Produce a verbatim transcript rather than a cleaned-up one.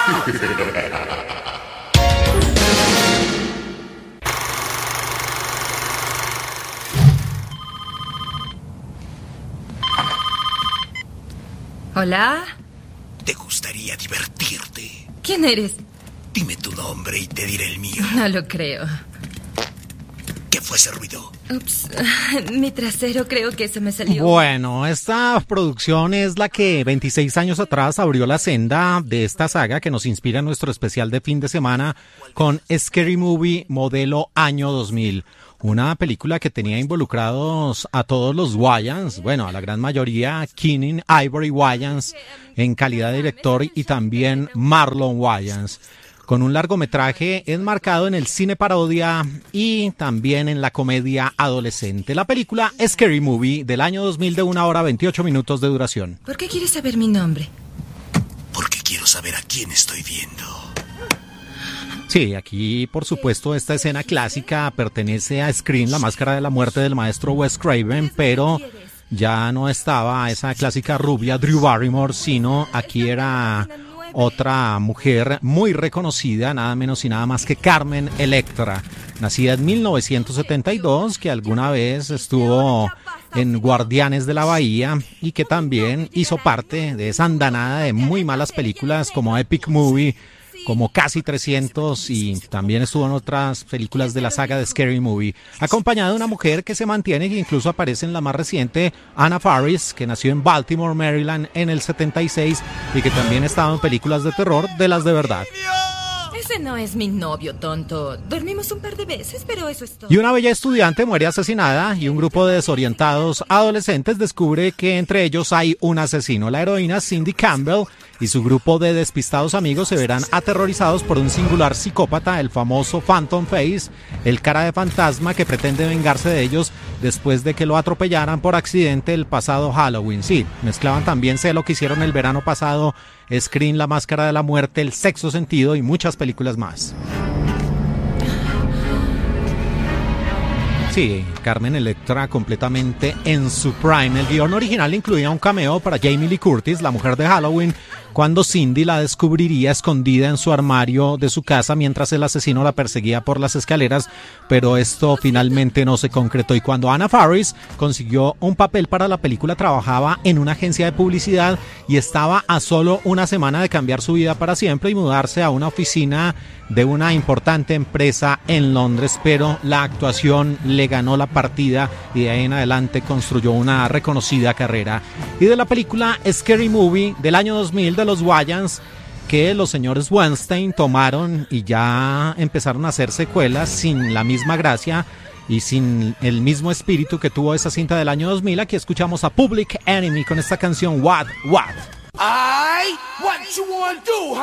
¿Hola? ¿Te gustaría divertirte? ¿Quién eres? Dime tu nombre y te diré el mío. No lo creo. ¿Qué fue ese ruido? Ups, mi trasero, creo que se me salió. Bueno, esta producción es la que veintiséis años atrás abrió la senda de esta saga que nos inspira en nuestro especial de fin de semana con Scary Movie modelo año dos mil. Una película que tenía involucrados a todos los Wayans, bueno, a la gran mayoría, Keenen Ivory Wayans en calidad de director y también Marlon Wayans, con un largometraje enmarcado en el cine parodia y también en la comedia adolescente. La película Scary Movie del año dos mil de una hora veintiocho minutos de duración. ¿Por qué quieres saber mi nombre? Porque quiero saber a quién estoy viendo. Sí, aquí por supuesto esta escena clásica pertenece a Scream, la máscara de la muerte del maestro Wes Craven, pero ya no estaba esa clásica rubia Drew Barrymore, sino aquí era otra mujer muy reconocida, nada menos y nada más que Carmen Electra, nacida en mil novecientos setenta y dos, que alguna vez estuvo en Guardianes de la Bahía y que también hizo parte de esa andanada de muy malas películas como Epic Movie, como Casi trescientos, y también estuvo en otras películas de la saga de Scary Movie, acompañada de una mujer que se mantiene, que incluso aparece en la más reciente, Anna Faris, que nació en Baltimore, Maryland en el setenta y seis y que también estaba en películas de terror de las de verdad. Ese no es mi novio, tonto. Dormimos un par de veces, pero eso es todo. Y una bella estudiante muere asesinada y un grupo de desorientados adolescentes descubre que entre ellos hay un asesino. La heroína Cindy Campbell y su grupo de despistados amigos se verán aterrorizados por un singular psicópata, el famoso Phantom Face, el cara de fantasma que pretende vengarse de ellos después de que lo atropellaran por accidente el pasado Halloween. Sí, mezclaban también sé lo que hicieron el verano pasado, Scream, La Máscara de la Muerte, El Sexto Sentido y muchas películas más. Sí, Carmen Electra completamente en su prime. El guión original incluía un cameo para Jamie Lee Curtis, la mujer de Halloween, cuando Cindy la descubriría escondida en su armario de su casa mientras el asesino la perseguía por las escaleras, pero esto finalmente no se concretó. Y cuando Anna Faris consiguió un papel para la película, trabajaba en una agencia de publicidad y estaba a solo una semana de cambiar su vida para siempre y mudarse a una oficina de una importante empresa en Londres, pero la actuación le ganó la partida y de ahí en adelante construyó una reconocida carrera. Y de la película Scary Movie del año dos mil de los Wayans, que los señores Weinstein tomaron y ya empezaron a hacer secuelas sin la misma gracia y sin el mismo espíritu que tuvo esa cinta del año dos mil. Aquí escuchamos a Public Enemy con esta canción What What. I what you wanna do, huh?